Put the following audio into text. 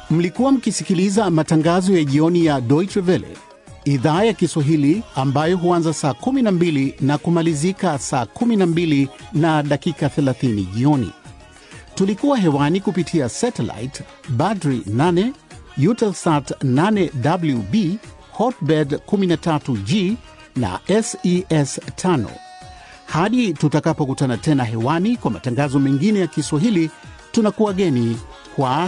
Mlikuwa mkisikiliza matangazo ya jioni ya Deutsche Welle, idhaa ya Kiswahili ambayo huanza saa 12 na kumalizika saa 12 na dakika 30 jioni. Tulikuwa hewani kupitia satellite Badri 8, Eutelsat 8WB, Hotbird 13G na SES 5. Hadi tutakapokutana tena hewani kwa matangazo mengine ya Kiswahili, tunakuwageni kwa